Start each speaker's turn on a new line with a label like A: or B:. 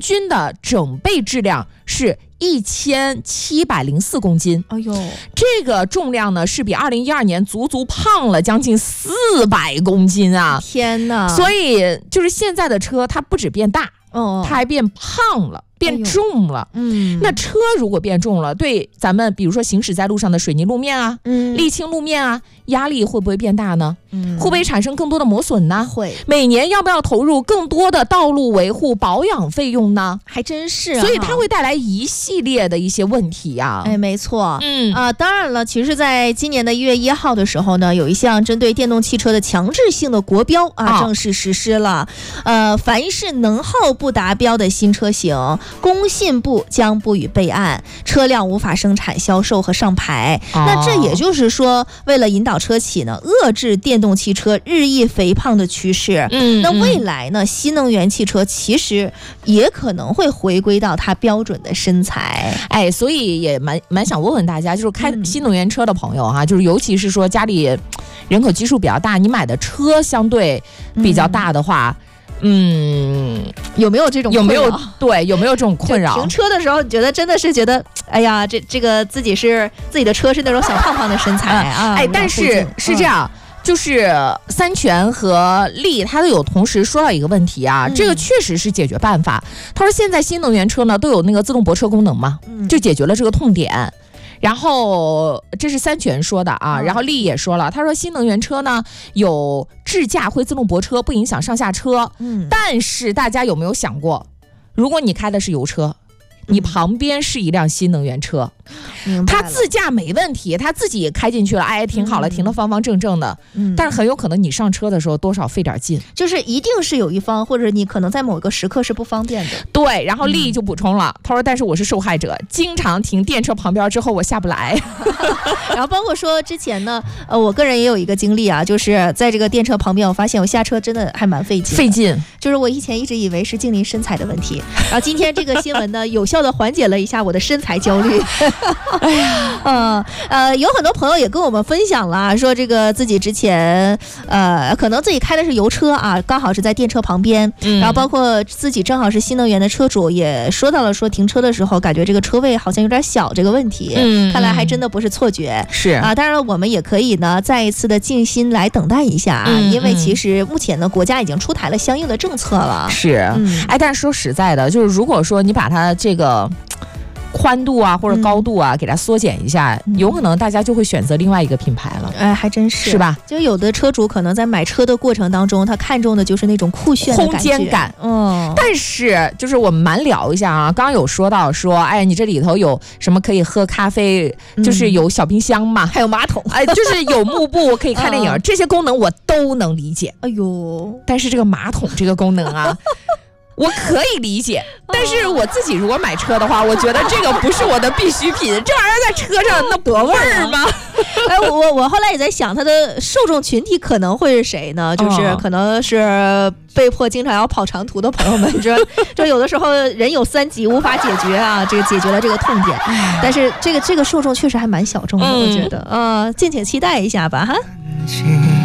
A: 均的整备质量是1704公斤。
B: 哎呦，
A: 这个重量呢是比2012年足足胖了将近400公斤啊！
B: 天哪！
A: 所以就是现在的车，它不止变大，它还变胖了。变重了，那车如果变重了，对咱们比如说行驶在路上的水泥路面啊，沥青路面啊，压力会不会变大呢？会不会产生更多的磨损呢？
B: 会。
A: 每年要不要投入更多的道路维护保养费用呢？
B: 还真是
A: 所以它会带来一系列的一些问题啊。
B: 哎，没错。当然了，其实在今年的1月1号的时候呢，有一项针对电动汽车的强制性的国标正式实施了。凡是能耗不达标的新车型，工信部将不予备案，车辆无法生产、销售和上牌。那这也就是说，为了引导车企呢，遏制电动汽车日益肥胖的趋势，那未来呢，新能源汽车其实也可能会回归到它标准的身材。
A: 哎，所以也蛮想问问大家，就是开新能源车的朋友哈，就是尤其是说家里人口基数比较大，你买的车相对比较大的话。
B: 有没有这种困扰？
A: 有没有这种困扰？
B: 停车的时候，你觉得真的是觉得，哎呀，这个自己的车是那种小胖胖的身材啊。
A: 哎，但是是这样，就是三全和力他都有同时说到一个问题啊，这个确实是解决办法。他说现在新能源车呢都有那个自动泊车功能嘛，就解决了这个痛点。然后这是三全说的啊，然后力也说了，他说新能源车呢有智驾会自动泊车，不影响上下车。但是大家有没有想过，如果你开的是油车，你旁边是一辆新能源车，它自驾没问题，它自己开进去了，哎，停好了，停得方方正正的。但是很有可能你上车的时候多少费点劲，
B: 就是一定是有一方或者你可能在某个时刻是不方便的。
A: 对，然后丽丽就补充了，他说但是我是受害者，经常停电车旁边之后我下不来。
B: 然后包括说之前呢，我个人也有一个经历啊，就是在这个电车旁边，我发现我下车真的还蛮费劲，就是我以前一直以为是静林身材的问题，然后今天这个新闻呢有效的缓解了一下我的身材焦虑。
A: 哎呀，
B: 有很多朋友也跟我们分享了，说这个自己之前可能自己开的是油车啊，刚好是在电车旁边，然后包括自己正好是新能源的车主，也说到了说停车的时候感觉这个车位好像有点小这个问题。看来还真的不是错觉。
A: 是啊，
B: 当然了，我们也可以呢再一次的静心来等待一下啊，因为其实目前呢国家已经出台了相应的政策了。
A: 是，哎，但是说实在的，就是如果说你把它这个宽度啊或者高度啊给它缩减一下，有可能大家就会选择另外一个品牌了。
B: 哎，还真是
A: 吧？
B: 就有的车主可能在买车的过程当中，他看中的就是那种酷炫的
A: 空间感。但是就是我们蛮聊一下啊，刚刚有说到说，哎，你这里头有什么可以喝咖啡，就是有小冰箱嘛，
B: 还有马桶，
A: 哎，就是有幕布可以看电影，这些功能我都能理解。
B: 哎呦，
A: 但是这个马桶这个功能啊。我可以理解，但是我自己如果买车的话，我觉得这个不是我的必需品，这玩意儿在车上那多味儿吗？
B: 哎，我后来也在想，它的受众群体可能会是谁呢？就是可能是被迫经常要跑长途的朋友们，这有的时候人有三急无法解决啊，这个解决了这个痛点，但是这个受众确实还蛮小众的，我觉得，敬请期待一下吧，哈。